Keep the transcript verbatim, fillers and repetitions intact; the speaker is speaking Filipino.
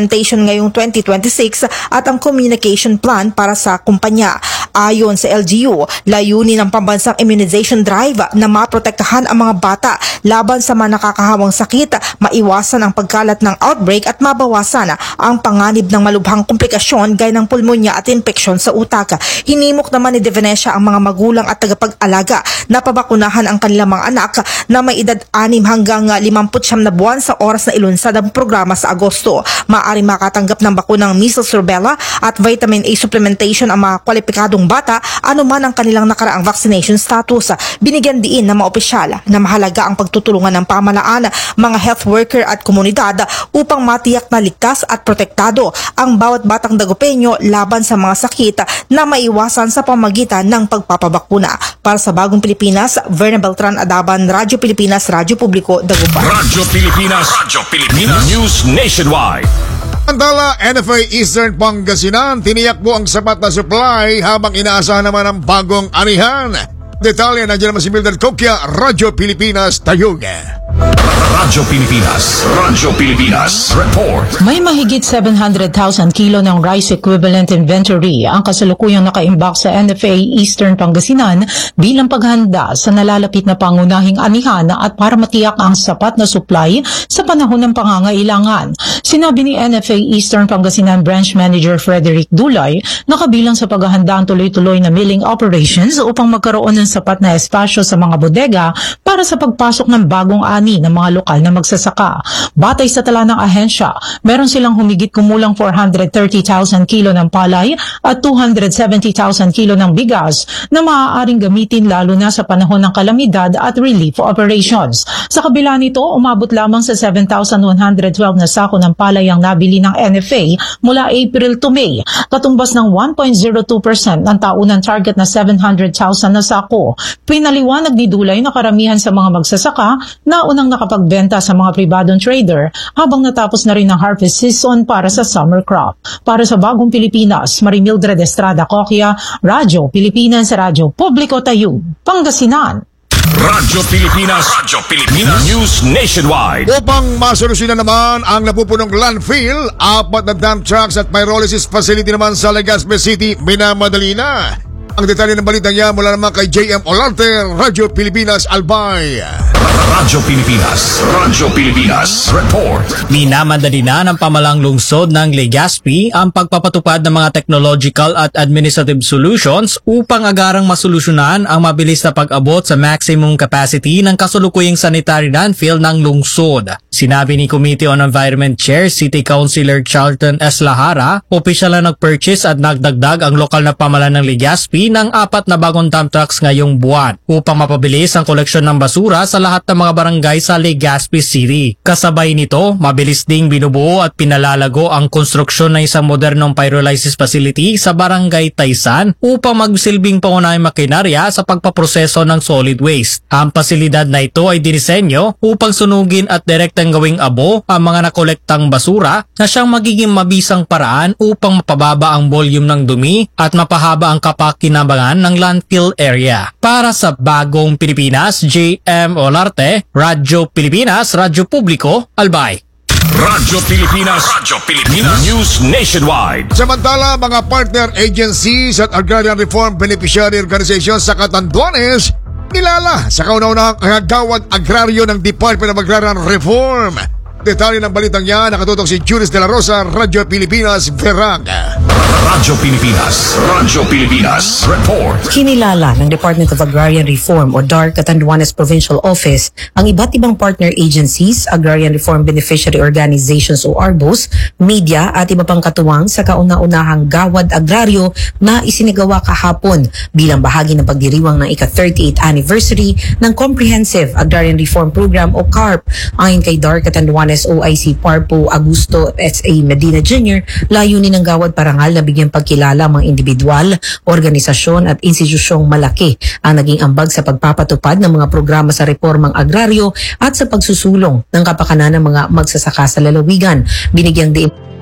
implementation ngayong twenty twenty-six at ang communication plan para sa kumpanya. Ayon sa L G U, layunin ng pambansang immunization drive na maprotektahan ang mga bata laban sa mga nakakahawang sakit, maiwasan ang pagkalat ng outbreak at mabawasan ang panganib ng malubhang komplikasyon gaya ng pulmonya at impeksyon sa utak. Hinimok naman ni De Venecia ang mga magulang at tagapag-alaga na pabakunahan ang kanilang mga anak na may edad anim hanggang limampu't siyam na buwan sa oras na ilunsad ang programa sa Agosto. Maaaring makatanggap ng bakunang measles, rubella at vitamin A supplementation ang mga kwalipikadong bata anuman ang kanilang nakaraang vaccination status. Binigyan diin ng mga opisyal na mahalaga ang pagtutulungan ng pamahalaan, mga health worker at komunidad upang matiyak na ligtas at protektado ang bawat batang Dagupeño laban sa mga sakit na maiwasan sa pamagitan ng pagpapabakuna. Para sa Bagong Pilipinas, Verna Beltran Adaban, Radyo Pilipinas, Radyo Publiko, Dagupan. Radyo Pilipinas, Radyo Pilipinas, News Nationwide. Samantala, N F A Eastern Pangasinan, tiniyak po ang sapat na supply habang inaasahan naman ang bagong anihan. Detalye, nandiyan naman si Mildred Coquia, Radyo Pilipinas, Tayug. Radyo Pilipinas, Radyo Pilipinas, report. May mahigit seven hundred thousand kilo ng rice equivalent inventory ang kasalukuyang nakaimbak sa N F A Eastern Pangasinan bilang paghanda sa nalalapit na pangunahing anihan at para matiyak ang sapat na supply sa panahon ng pangangailangan. Sinabi ni N F A Eastern Pangasinan Branch Manager Frederick Dulay na kabilang sa paghahanda ang tuloy-tuloy na milling operations upang magkaroon ng sapat na espasyo sa mga bodega para sa pagpasok ng bagong ani ng mga lokal na magsasaka. Batay sa tala ng ahensya, meron silang humigit kumulang four hundred thirty thousand kilo ng palay at two hundred seventy thousand kilo ng bigas na maaaring gamitin lalo na sa panahon ng kalamidad at relief operations. Sa kabila nito, umabot lamang sa seven thousand one hundred twelve na sako ng palay ang nabili ng N F A mula April to May, katumbas ng one point zero two percent ng taunang target na seven hundred thousand na sako. Pinaliwanag ni Dulay na karamihan sa mga magsasaka na unang nakapagbenta sa mga pribadong trader habang natapos na rin ang harvest season para sa summer crop. Para sa Bagong Pilipinas, Marimildred Estrada Coquia, Radyo Pilipinas, Radyo Publiko, Tayug, Pangasinan. Radyo Pilipinas, Radyo Pilipinas, News Nationwide. Upang masolusyonan naman ang napupunong landfill, apat na dump trucks at pyrolysis facility naman sa Legazpi City, minamadali na. Ang detalye ng balita niya mula naman kay J M Olarte, Radyo Pilipinas, Albay. Radyo Pilipinas, Radyo Pilipinas, report. Minamadali na ng pamalang lungsod ng Legazpi ang pagpapatupad ng mga technological at administrative solutions upang agarang masolusyonan ang mabilis na pag-abot sa maximum capacity ng kasulukuyang sanitary landfill ng lungsod. Sinabi ni Committee on Environment Chair City Councilor Charlton S. Lahara, opisyal na nag-purchase at nagdagdag ang lokal na pamalan ng Legazpi ng apat na bagong dump trucks ngayong buwan upang mapabilis ang koleksyon ng basura sa lahat ng mga barangay sa Legazpi City. Kasabay nito, mabilis ding binubuo at pinalalago ang konstruksyon ng isang modernong pyrolysis facility sa barangay Taysan upang magsilbing pangunahing makinarya sa pagpaproseso ng solid waste. Ang pasilidad na ito ay dinisenyo upang sunugin at direktang gawing abo ang mga nakolektang basura na siyang magiging mabisang paraan upang mapababa ang volume ng dumi at mapahaba ang kapakinabangan ng landfill area. Para sa Bagong Pilipinas, J M Olarte, Radyo Pilipinas, Radyo Publiko, Albay. Radyo Pilipinas, Radyo Pilipinas, News Nationwide. Samantala, mga partner agencies at agrarian reform beneficiary organizations sa Catanduanes kilala sa kauna-unahang kagawad agraryo ng Department of Agrarian Reform. Detalye ng balitang niya, nakatutok si Juris de la Rosa, Radyo Pilipinas, Verag. Radyo Pilipinas, Radyo Pilipinas, report. Kinilala ng Department of Agrarian Reform o D A R Catanduanes Provincial Office ang iba't ibang partner agencies, Agrarian Reform Beneficiary Organizations o A R B O S, media at iba pang katuwang sa kauna-unahang gawad agraryo na isinagawa kahapon bilang bahagi ng pagdiriwang ng ika-thirty-eighth anniversary ng Comprehensive Agrarian Reform Program o C A R P. Ayon kay D A R Catanduanes O I C Parpo Augusto S A Medina Junior, layunin ng gawad parangal na bigyan pagkilala mga individual, organisasyon at institusyong malaki ang naging ambag sa pagpapatupad ng mga programa sa reformang agraryo at sa pagsusulong ng kapakanan ng mga magsasaka sa lalawigan. Binigyang diin